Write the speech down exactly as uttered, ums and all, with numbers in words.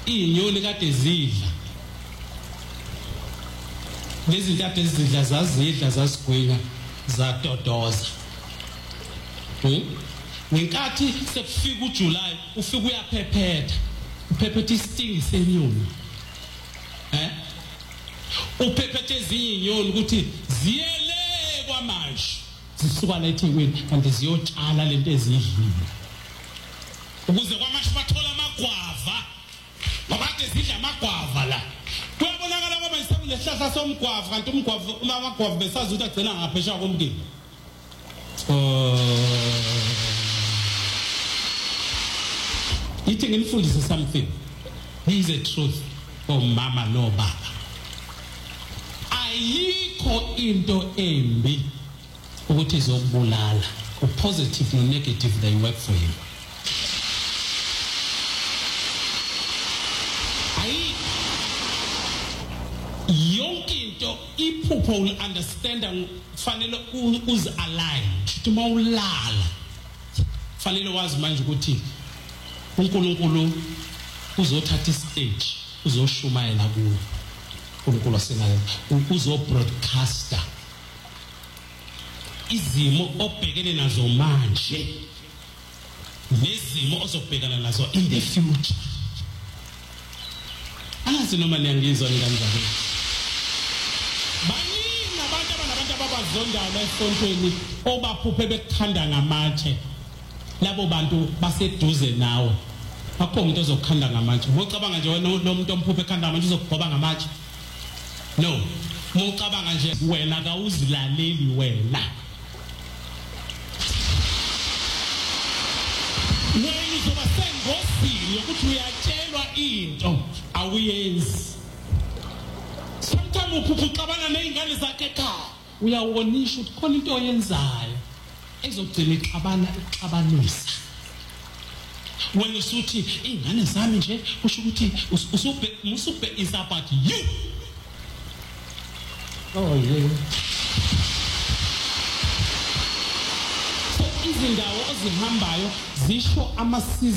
inyoni kade zidla lezi kade zidla zazidla zasigwenya zadodoza ngenkathi sekufika uJuly ufika uyaphephetha uphephetha isting senyoni eh uphephethe ezinye inyoni ukuthi ziyele kwamanje zisuka la eThekwini kanti ziyotshala lento ezidlile ukuze kwamanje bathola amagwava ngoba kade zidla amagwava la kuyabonakala ngoba isebulesihlahla somgwava kanti umgwava uma amagwava besazi ukuthi agcina ngaphesha komndeni oh ithi nginifundise something is a truth for mama no baba ayikho into embi ukuthi izokubulala u positive no negative they work for you ayi yonke into iphupho will understand fanele uz align ukuthi mawulala fanele wazi manje ukuthi uNkulunkulu uzothatha istage uzoshumayela kuwo uNkulunkulu asenayo uzo broadcaster izimo obhekene nazo manje nezimo ozobhekana nazo in the future angazi noma niyangizwa ngizanjani baningi abantu abanabantu ababazondayo esontweni obaphuphe bekukhanda ngamatshe labo bantu baseduze nawe akho umuntu ozokukhanda ngamatshe ngocabanga nje wena lo muntu omphuphe ekhanda ngamatshe uzokugoba ngamatshe no ngocabanga nje wena akawuzilaleli wena wena uzoba sengozini yokuthi uyatshelwa into awuyenzi sometimes uphupha uxabana nezingane zakhe ekhaya uyawonisha ukuthi khona into oyenzayo ezogcina ixabana ixabanisa wena usuthi ingane zami nje kusho ukuthi usube musube is about you oh yeah so izindawo ozihambayo zisho ama